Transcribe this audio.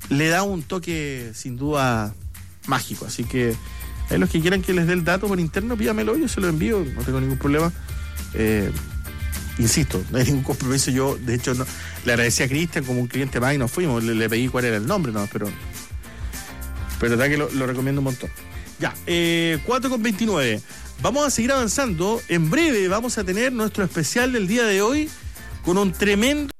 le da un toque sin duda mágico. Así que los que quieran que les dé el dato por interno, pídamelo, yo se lo envío, no tengo ningún problema. Insisto, no hay ningún compromiso. Yo, de hecho, no, le agradecí a Cristian como un cliente más y nos fuimos. Le pedí cuál era el nombre, no, pero la verdad que lo recomiendo un montón. Ya, 4:29. Vamos a seguir avanzando. En breve vamos a tener nuestro especial del día de hoy con un tremendo